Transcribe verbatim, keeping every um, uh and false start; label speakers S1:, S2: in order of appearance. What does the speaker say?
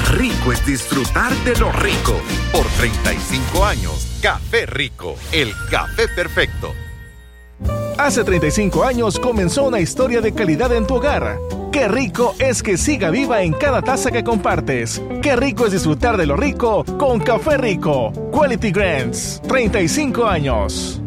S1: Rico es disfrutar de lo rico. Por treinta y cinco años, Café Rico, el café perfecto.
S2: Hace treinta y cinco años comenzó una historia de calidad en tu hogar. Qué rico es que siga viva en cada taza que compartes. Qué rico es disfrutar de lo rico con Café Rico. Quality Grants, treinta y cinco años.